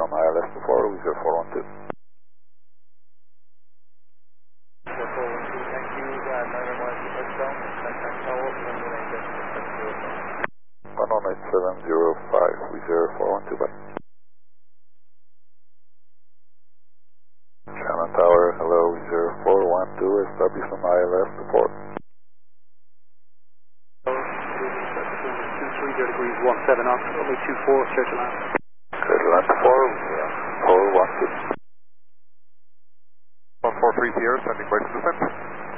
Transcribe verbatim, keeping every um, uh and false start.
from I L S to four, zero four one two. zero four one two, thank you. Uh, nine one one touchdown. Contact tower, one one nine seven zero five. one one eight seven zero five, zero four one two, bye. Shannon Tower, hello, zero four one two, establish from I L S to four. two three zero degrees, one seven knots, only two four, clear to land. Clear to land to four, four one two. one four three Sierra, standing by for descent.